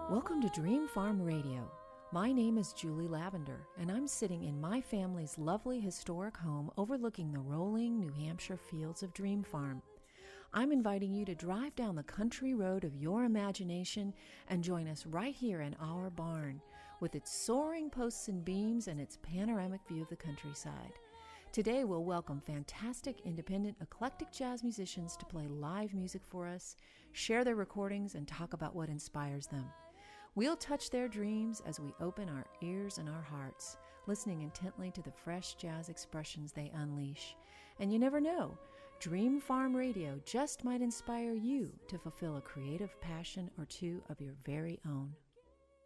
Welcome to Dream Farm Radio. My name is Julie Lavender, and I'm sitting in my family's lovely historic home overlooking the rolling New Hampshire fields of Dream Farm. I'm inviting you to drive down the country road of your imagination and join us right here in our barn, with its soaring posts and beams and its panoramic view of the countryside. Today we'll welcome fantastic, independent, eclectic jazz musicians to play live music for us, share their recordings, and talk about what inspires them. We'll touch their dreams as we open our ears and our hearts, listening intently to the fresh jazz expressions they unleash. And you never know, Dream Farm Radio just might inspire you to fulfill a creative passion or two of your very own.